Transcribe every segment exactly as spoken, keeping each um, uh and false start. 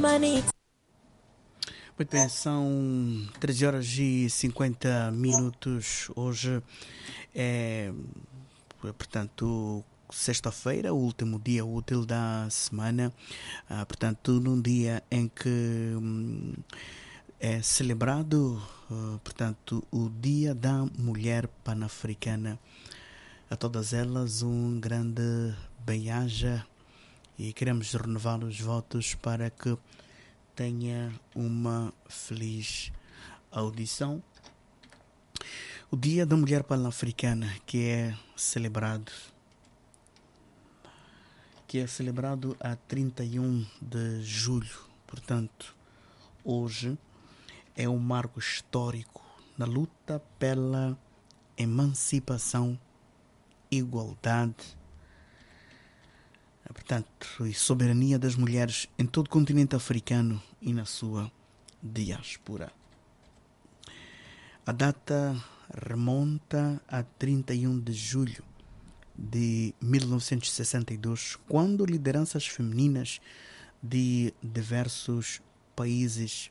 Muito bem, são treze horas e cinquenta minutos. Hoje é, portanto, sexta-feira, o último dia útil da semana. Ah, portanto, num dia em que hum, é celebrado, uh, portanto, o Dia da Mulher Pan-Africana. A todas elas um grande bem-aja e queremos renovar os votos para que tenha uma feliz audição. O Dia da Mulher Pan-Africana, que é celebrado que é celebrado a trinta e um de julho. Portanto, hoje é um marco histórico na luta pela emancipação, igualdade, portanto, e soberania das mulheres em todo o continente africano e na sua diáspora. A data remonta a trinta e um de julho de mil novecentos e sessenta e dois, quando lideranças femininas de diversos países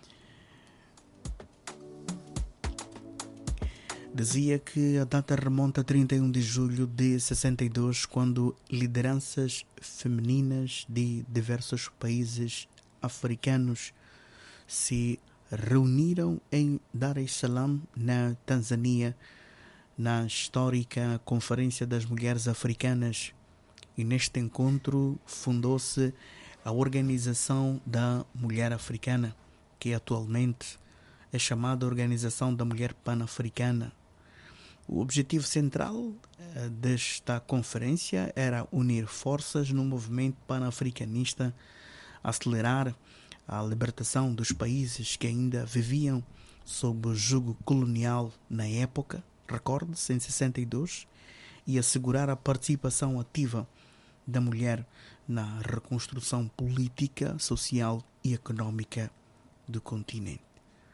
dizia que a data remonta a trinta e um de julho de sessenta e dois, quando lideranças femininas de diversos países africanos se reuniram em Dar es Salaam, na Tanzânia, na histórica Conferência das Mulheres Africanas. E neste encontro fundou-se a Organização da Mulher Africana, que atualmente é chamada Organização da Mulher Pan-Africana. O objetivo central desta conferência era unir forças no movimento pan-africanista, acelerar a libertação dos países que ainda viviam sob o jugo colonial na época, recorde-se, em sessenta e dois, e assegurar a participação ativa da mulher na reconstrução política, social e econômica do continente.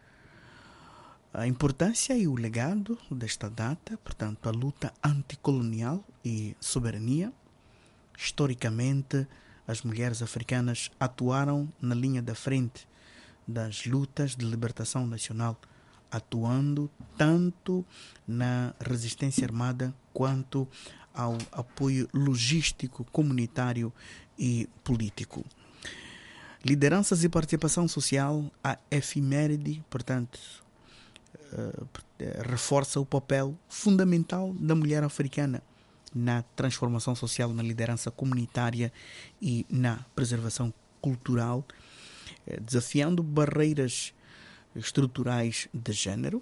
A importância e o legado desta data, portanto, a luta anticolonial e soberania. Historicamente, as mulheres africanas atuaram na linha da frente das lutas de libertação nacional, atuando tanto na resistência armada quanto ao apoio logístico, comunitário e político. Lideranças e participação social, a efeméride, portanto, Uh, reforça o papel fundamental da mulher africana na transformação social, na liderança comunitária e na preservação cultural, uh, desafiando barreiras estruturais de género.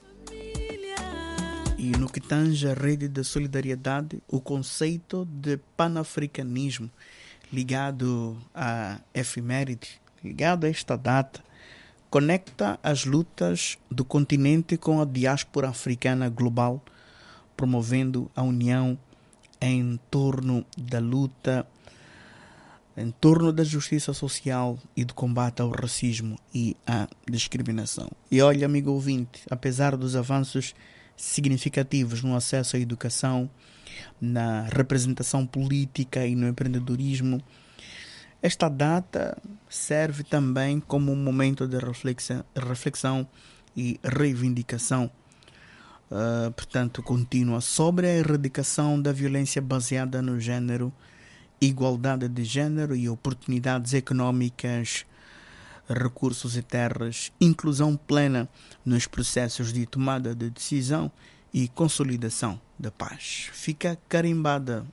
E no que tange a rede de solidariedade, o conceito de panafricanismo ligado à efeméride, ligado a esta data, conecta as lutas do continente com a diáspora africana global, promovendo a união em torno da luta, em torno da justiça social e do combate ao racismo e à discriminação. E olha, amigo ouvinte, apesar dos avanços significativos no acesso à educação, na representação política e no empreendedorismo, esta data serve também como um momento de reflexão, reflexão e reivindicação, uh, portanto, contínua sobre a erradicação da violência baseada no género, igualdade de género e oportunidades econômicas, recursos e terras, inclusão plena nos processos de tomada de decisão e consolidação da paz. Fica carimbada